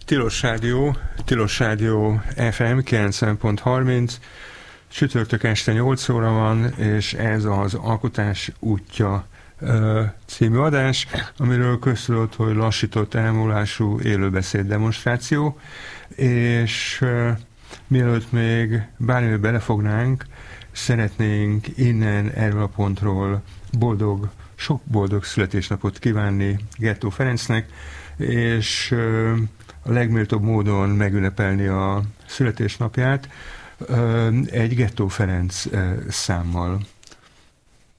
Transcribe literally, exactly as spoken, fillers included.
Tilos Rádió, Tilos Rádió ef em kilencven pont harminc, csütörtök este nyolc óra van, és ez az Alkotás útja ö, című adás, amiről köztudott, hogy lassított elmúlású élőbeszéd demonstráció, és ö, mielőtt még bármibe belefognánk, szeretnénk innen erről a pontról boldog, sok boldog születésnapot kívánni Gettó Ferencnek, és ö, a legméltóbb módon megünnepelni a születésnapját ö, egy Gettó Ferenc ö, számmal.